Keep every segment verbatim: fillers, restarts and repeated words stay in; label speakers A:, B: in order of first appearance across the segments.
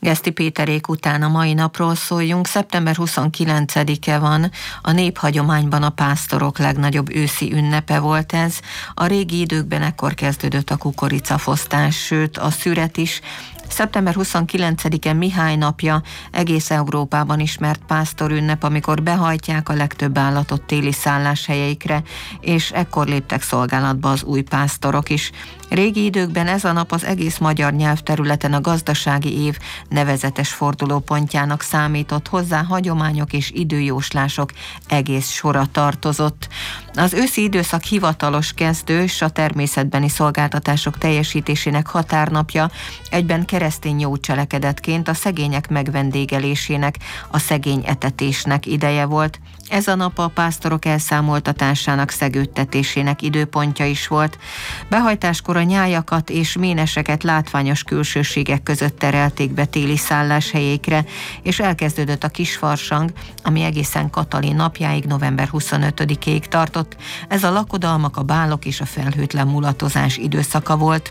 A: Geszti Péterék után a mai napról szóljunk. szeptember huszonkilencedike van, a néphagyományban a pásztorok legnagyobb őszi ünnepe volt ez. A régi időkben ekkor kezdődött a kukoricafosztás, sőt a szüret is. szeptember huszonkilencedike Mihály napja, egész Európában ismert pásztorünnep, amikor behajtják a legtöbb állatot téli szálláshelyeikre, és ekkor léptek szolgálatba az új pásztorok is. Régi időkben ez a nap az egész magyar nyelvterületen a gazdasági év nevezetes fordulópontjának számított, hozzá hagyományok és időjóslások egész sora tartozott. Az őszi időszak hivatalos kezdő és a természetbeni szolgáltatások teljesítésének határnapja, egyben keresztény jó cselekedetként a szegények megvendégelésének, a szegény etetésnek ideje volt. Ez a nap a pásztorok elszámoltatásának, szegődtetésének időpontja is volt. Behajtáskor a nyájakat és méneseket látványos külsőségek között terelték be téli szálláshelyékre, és elkezdődött a kisfarsang, ami egészen Katalin napjáig, november huszonötödikéig tartott. Ez a lakodalmak, a bálok és a felhőtlen mulatozás időszaka volt.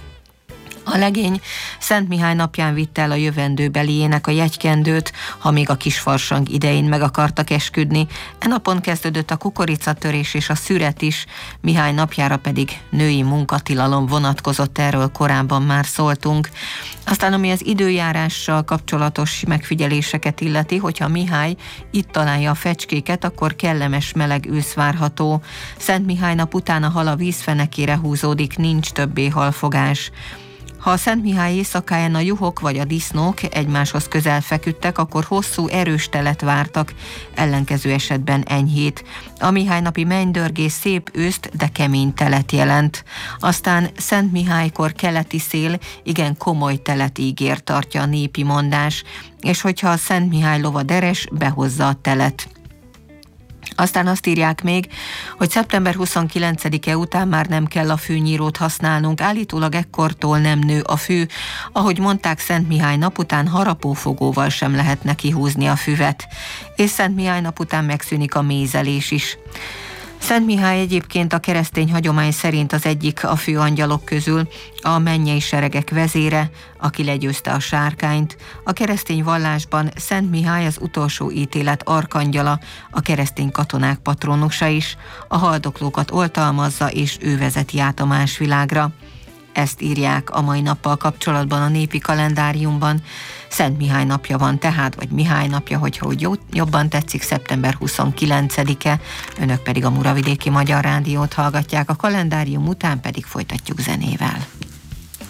A: A legény Szent Mihály napján vitte el a jövendőbeliének a jegykendőt, ha még a kisfarsang idején meg akartak esküdni. E napon kezdődött a kukoricatörés és a szüret is, Mihály napjára pedig női munkatilalom vonatkozott, erről korábban már szóltunk. Aztán ami az időjárással kapcsolatos megfigyeléseket illeti, hogyha Mihály itt találja a fecskéket, akkor kellemes meleg ősz várható. Szent Mihály nap után a hal a vízfenekére húzódik, nincs többé halfogás. Ha a Szent Mihály éjszakáján a juhok vagy a disznók egymáshoz közel feküdtek, akkor hosszú, erős telet vártak, ellenkező esetben enyhét. A Mihály napi mennydörgés szép őszt, de kemény telet jelent. Aztán Szent Mihálykor keleti szél igen komoly telet ígér, tartja a népi mondás, és hogyha a Szent Mihály lova deres, behozza a telet. Aztán azt írják még, hogy szeptember huszonkilencedike után már nem kell a fűnyírót használnunk, állítólag ekkortól nem nő a fű, ahogy mondták, Szent Mihály nap után harapófogóval sem lehet neki húzni a füvet, és Szent Mihály nap után megszűnik a mézelés is. Szent Mihály egyébként a keresztény hagyomány szerint az egyik a főangyalok közül, a mennyei seregek vezére, aki legyőzte a sárkányt. A keresztény vallásban Szent Mihály az utolsó ítélet arkangyala, a keresztény katonák patronusa is, a haldoklókat oltalmazza és ő vezeti át a más világra. Ezt írják a mai nappal kapcsolatban a népi kalendáriumban. Szent Mihály napja van tehát, vagy Mihály napja, hogyha úgy jobban tetszik, szeptember huszonkilencedike, önök pedig a Muravidéki Magyar Rádiót hallgatják, a kalendárium után pedig folytatjuk zenével.